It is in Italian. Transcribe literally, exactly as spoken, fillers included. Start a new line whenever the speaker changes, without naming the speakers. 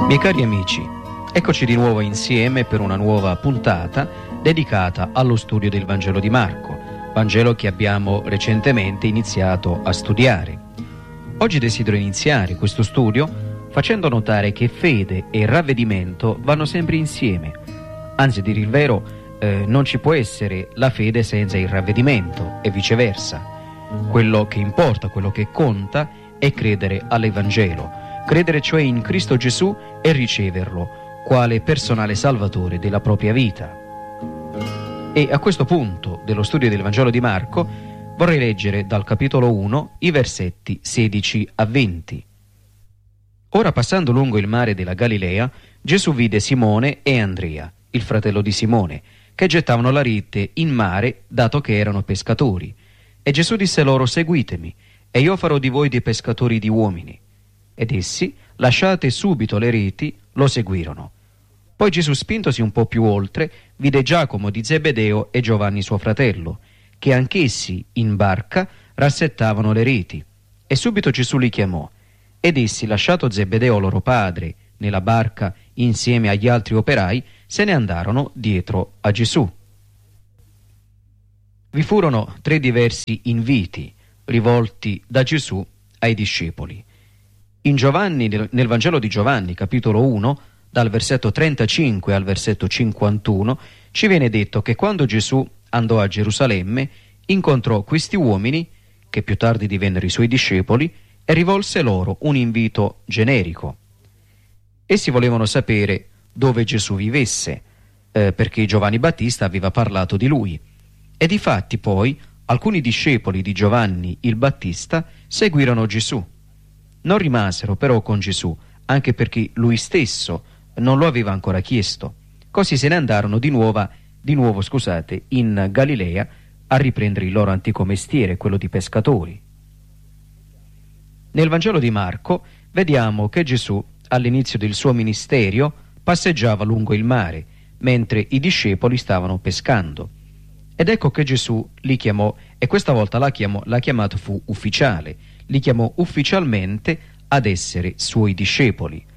Miei cari amici, eccoci di nuovo insieme per una nuova puntata dedicata allo studio del Vangelo di Marco, Vangelo che abbiamo recentemente iniziato a studiare. Oggi desidero iniziare questo studio facendo notare che fede e ravvedimento vanno sempre insieme. Anzi, a dire il vero, eh, non ci può essere la fede senza il ravvedimento e viceversa. Quello che importa, quello che conta è credere all'Evangelo. Credere cioè in Cristo Gesù e riceverlo quale personale salvatore della propria vita. E a questo punto dello studio del Vangelo di Marco vorrei leggere dal capitolo uno i versetti sedici a venti. Ora, passando lungo il mare della Galilea, Gesù vide Simone e Andrea, il fratello di Simone, che gettavano la rete in mare, dato che erano pescatori. E Gesù disse loro: seguitemi, e io farò di voi dei pescatori di uomini. Ed essi, lasciate subito le reti, lo seguirono. Poi Gesù, spintosi un po' più oltre, vide Giacomo di Zebedeo e Giovanni suo fratello, che anch'essi in barca rassettavano le reti. E subito Gesù li chiamò. Ed essi, lasciato Zebedeo loro padre nella barca insieme agli altri operai, se ne andarono dietro a Gesù. Vi furono tre diversi inviti rivolti da Gesù ai discepoli. In Giovanni, nel Vangelo di Giovanni, capitolo uno, dal versetto trentacinque al versetto cinquantuno, ci viene detto che quando Gesù andò a Gerusalemme, incontrò questi uomini, che più tardi divennero i suoi discepoli, e rivolse loro un invito generico. Essi volevano sapere dove Gesù vivesse, eh, perché Giovanni Battista aveva parlato di lui. E difatti poi alcuni discepoli di Giovanni il Battista seguirono Gesù. Non rimasero però con Gesù, anche perché lui stesso non lo aveva ancora chiesto. Così se ne andarono di nuovo, di nuovo scusate, in Galilea a riprendere il loro antico mestiere, quello di pescatori. Nel Vangelo di Marco vediamo che Gesù, all'inizio del suo ministero, passeggiava lungo il mare, mentre i discepoli stavano pescando. Ed ecco che Gesù li chiamò, e questa volta la, chiamò, la chiamata fu ufficiale, li chiamò ufficialmente ad essere suoi discepoli.